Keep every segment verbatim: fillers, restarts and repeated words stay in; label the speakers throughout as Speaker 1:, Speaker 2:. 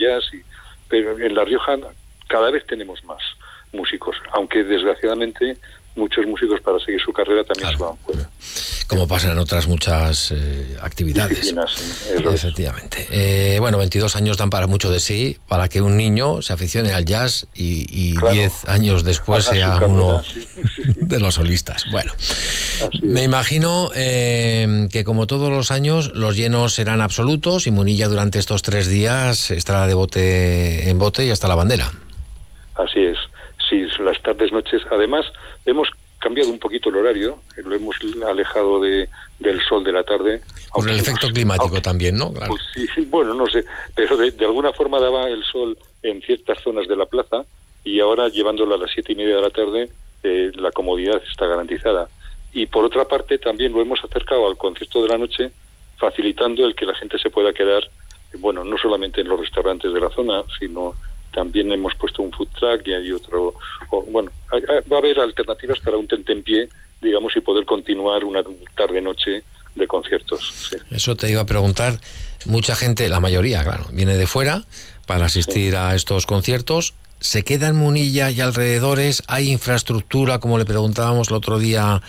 Speaker 1: jazz, y, pero en La Rioja cada vez tenemos más músicos, aunque desgraciadamente muchos músicos para seguir su carrera también claro. se van fuera.
Speaker 2: Como pasa en otras muchas eh, actividades.
Speaker 1: Sí,
Speaker 2: efectivamente. Eh, bueno, veintidós años dan para mucho de sí, para que un niño se aficione al jazz y, y claro. diez años después Haga sea uno sí. de los solistas. Bueno, me imagino eh, que como todos los años los llenos serán absolutos y Munilla durante estos tres días estará de bote en bote y hasta la bandera.
Speaker 1: Así es. Sí, las tardes, noches. Además, hemos cambiado un poquito el horario, lo hemos alejado de del sol de la tarde.
Speaker 2: Por el efecto climático aunque, también, ¿no?
Speaker 1: Claro. Pues sí, bueno, no sé, pero de, de alguna forma daba el sol en ciertas zonas de la plaza y ahora llevándolo a las siete y media de la tarde, eh, la comodidad está garantizada. Y por otra parte también lo hemos acercado al concierto de la noche, facilitando el que la gente se pueda quedar, bueno, no solamente en los restaurantes de la zona, sino también hemos puesto un food truck y hay otro, o, bueno, hay, hay, va a haber alternativas para un tentempié, digamos, y poder continuar una tarde-noche de conciertos. Sí.
Speaker 2: Eso te iba a preguntar, mucha gente, la mayoría, claro, viene de fuera para asistir sí. a estos conciertos, ¿se queda en Munilla y alrededores? ¿Hay infraestructura, como le preguntábamos el otro día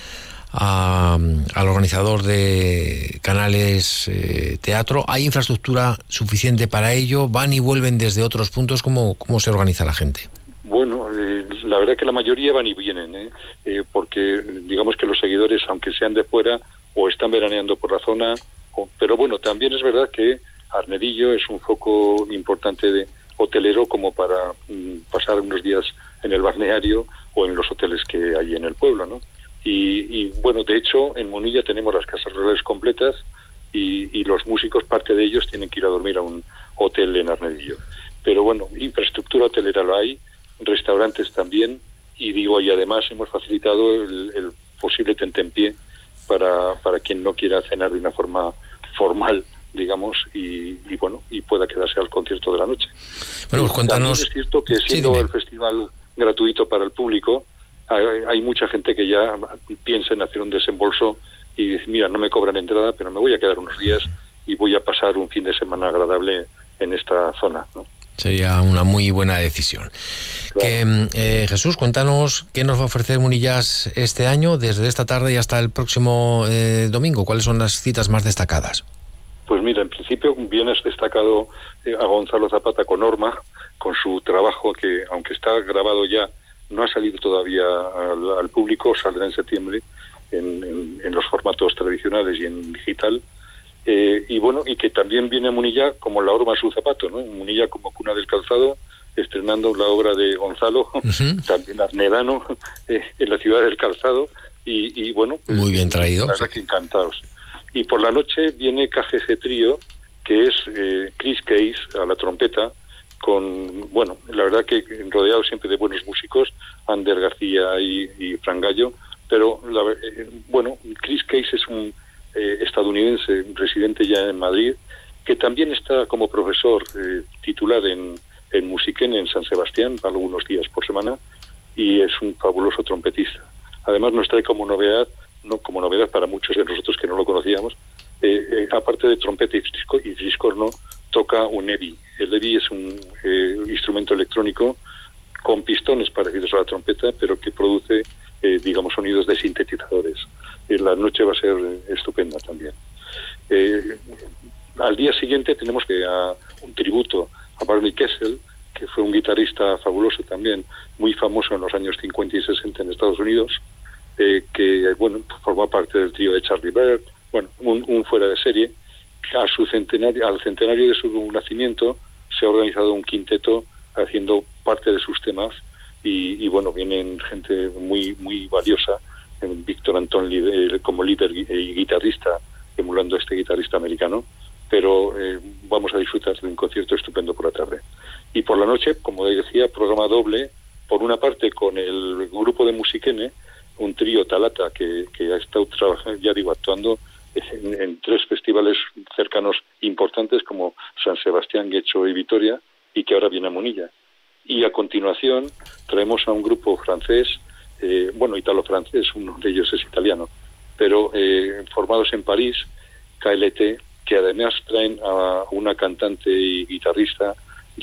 Speaker 2: a, al organizador de Canales eh, Teatro? ¿Hay infraestructura suficiente para ello? ¿Van y vuelven desde otros puntos? ¿Cómo, cómo se organiza la gente?
Speaker 1: Bueno, eh, la verdad que la mayoría van y vienen, ¿eh? Eh, porque digamos que los seguidores, aunque sean de fuera, o están veraneando por la zona, o, pero bueno, también es verdad que Arnedillo es un foco importante de hotelero como para mm, pasar unos días en el balneario o en los hoteles que hay en el pueblo, ¿no? Y, y bueno, de hecho, en Munilla tenemos las casas rurales completas y, y los músicos, parte de ellos, tienen que ir a dormir a un hotel en Arnedillo. Pero bueno, infraestructura hotelera lo hay, restaurantes también, y digo, y además hemos facilitado el, el posible tentempié para, para quien no quiera cenar de una forma formal, digamos, y, y bueno, y pueda quedarse al concierto de la noche.
Speaker 2: Bueno, pues cuéntanos.
Speaker 1: También es cierto que siendo sí, el festival gratuito para el público, hay, hay mucha gente que ya piensa en hacer un desembolso y dice, mira, no me cobran entrada, pero me voy a quedar unos días y voy a pasar un fin de semana agradable en esta zona, ¿no?
Speaker 2: Sería una muy buena decisión. Claro. Que, eh, Jesús, cuéntanos qué nos va a ofrecer Munillas este año, desde esta tarde y hasta el próximo eh, domingo. ¿Cuáles son las citas más destacadas?
Speaker 1: Pues mira, en principio bien has destacado eh, a Gonzalo Zapata con Norma, con su trabajo que, aunque está grabado ya, no ha salido todavía al, al público, saldrá en septiembre en, en, en los formatos tradicionales y en digital. Eh, y bueno, y que también viene a Munilla como la Orma su zapato, ¿no? Munilla como cuna del calzado, estrenando la obra de Gonzalo, uh-huh. también arnedano, eh, en la ciudad del calzado, y, y bueno... Pues,
Speaker 2: muy bien traído.
Speaker 1: La verdad que encantados. Y por la noche viene K G G Trío, que es eh, Chris Case a la trompeta, con, bueno, la verdad que rodeado siempre de buenos músicos, Ander García y, y Fran Gallo, pero la, eh, bueno, Chris Case es un eh, estadounidense residente ya en Madrid, que también está como profesor eh, titular en, en Musiquén, en San Sebastián, algunos días por semana, y es un fabuloso trompetista. Además nos trae como novedad, no como novedad para muchos de nosotros que no lo conocíamos, eh, eh, aparte de trompeta y fliscorno, toca un ebi. El ebi es un eh, instrumento electrónico con pistones parecidos a la trompeta, pero que produce, eh, digamos, sonidos de sintetizadores. Eh, la noche va a ser eh, estupenda también. Eh, al día siguiente tenemos que a un tributo a Barney Kessel, que fue un guitarrista fabuloso también, muy famoso en los años cincuenta y sesenta en Estados Unidos, eh, que bueno formó parte del trío de Charlie Bird, bueno, un, un fuera de serie. A su centenario, al centenario de su nacimiento se ha organizado un quinteto haciendo parte de sus temas y, y bueno, vienen gente muy muy valiosa, Víctor Antón como líder y guitarrista, emulando a este guitarrista americano, pero eh, vamos a disfrutar de un concierto estupendo por la tarde. Y por la noche, como decía, programa doble, por una parte con el grupo de Musiquene, un trío Talata que, que ha estado trabajando, ya digo, actuando en, en tres festivales cercanos importantes como San Sebastián, Guecho y Vitoria, y que ahora viene a Munilla. Y a continuación traemos a un grupo francés, eh, bueno, italo-francés, uno de ellos es italiano, pero eh, formados en París, K L T, que además traen a una cantante y guitarrista